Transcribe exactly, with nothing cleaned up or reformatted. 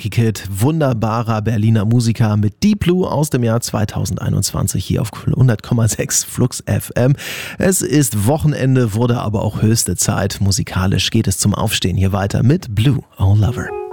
Kid, wunderbarer Berliner Musiker mit Deep Blue aus dem Jahr zweitausendeinundzwanzig hier auf hundert Komma sechs Flux F M. Es ist Wochenende, wurde aber auch höchste Zeit. Musikalisch geht es zum Aufstehen hier weiter mit Blue, Oh Lover.